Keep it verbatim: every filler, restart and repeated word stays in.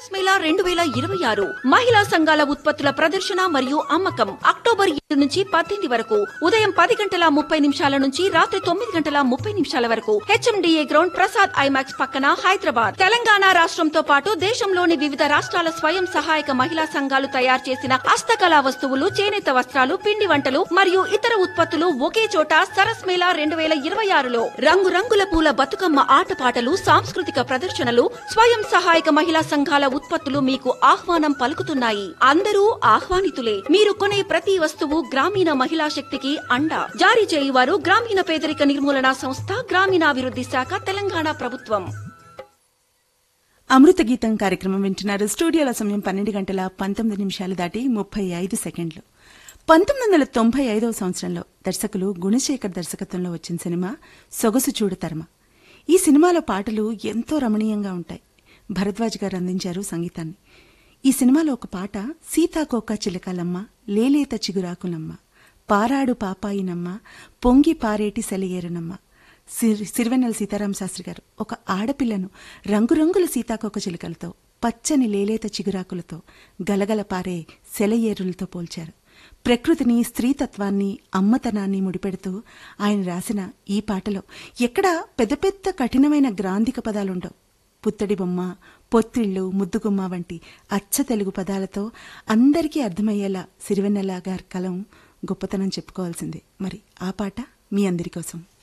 సరస్ మేళా రెండు వేల ఇరవై ఆరు మహిళా సంఘాల ఉత్పత్తుల ప్రదర్శన మరియు అమ్మకం అక్టోబర్ ఏడు నుంచి పద్దెనిమిది వరకు ఉదయం పది గంటల ముప్పై నిమిషాల నుంచి రాత్రి తొమ్మిది గంటల ముప్పై నిమిషాల వరకు హెచ్ఎండిఏ గ్రౌండ్ ప్రసాద్ ఐమాక్స్ పక్కన హైదరాబాద్. తెలంగాణ రాష్ట్రంతో పాటు దేశంలోని వివిధ రాష్ట్రాల స్వయం సహాయక మహిళా సంఘాలు తయారు చేసిన హస్తకళా వస్తువులు, చేనేత వస్త్రాలు, పిండి వంటలు మరియు ఇతర ఉత్పత్తులు ఒకే చోట సరస్ మేళా రెండు వేల ఇరవై ఆరులో రంగురంగుల పూల బతుకమ్మ ఆటపాటలు, సాంస్కృతిక ప్రదర్శనలు, స్వయం సహాయక మహిళా సంఘాల ఉత్పత్తులు మీకు ఆహ్వానం పలుకుతున్నాయి. అందరూ ఆహ్వానితులే. మీరు కొనే ప్రతి వస్తువు గ్రామీణ మహిళా శక్తికి అండ. జారీ చేయువారు గ్రామీణ పేదరిక నిర్మూలన సంస్థ, గ్రామీణాభివృద్ధి శాఖ, తెలంగాణ ప్రభుత్వం. అమృత గీతం కార్యక్రమం వింటున్నారు. స్టూడియోల సమయం పన్నెండు గంటల పంతొమ్మిది నిమిషాలు దాటి ముప్పై ఐదు సెకండ్లు. పంతొమ్మిది వందల తొంభై ఐదవ సంవత్సరంలో దర్శకులు గుణశేఖర్ దర్శకత్వంలో వచ్చిన సినిమా సొగసు చూడతరమ. ఈ సినిమాలో పాటలు ఎంతో రమణీయంగా ఉంటాయి. భరద్వాజ్ గారు అందించారు సంగీతాన్ని. ఈ సినిమాలో ఒక పాట సీతాకోక చిలకలమ్మ, లేలేత చిగురాకులమ్మ, పారాడు పాపాయినమ్మ, పొంగి పారేటి సెలయేరునమ్మ. సిరివెన్నెల సీతారామ శాస్త్రి గారు ఒక ఆడపిల్లను రంగురంగుల సీతాకోక చిలుకలతో, పచ్చని లేలేత చిగురాకులతో, గలగల పారే సెలయేరులతో పోల్చారు. ప్రకృతిని, స్త్రీతత్వాన్ని, అమ్మతనాన్ని ముడిపెడుతూ ఆయన రాసిన ఈ పాటలో ఎక్కడా పెద్ద పెద్ద కఠినమైన గ్రాంధిక పదాలుండవు. పుత్తడి బొమ్మ, పొత్తిళ్లు, ముద్దుగుమ్మ వంటి అచ్చ తెలుగు పదాలతో అందరికీ అర్థమయ్యేలా సిరివెన్నెల గారి కలం గొప్పతనం చెప్పుకోవాల్సిందే. మరి ఆ పాట మీ అందరి కోసం.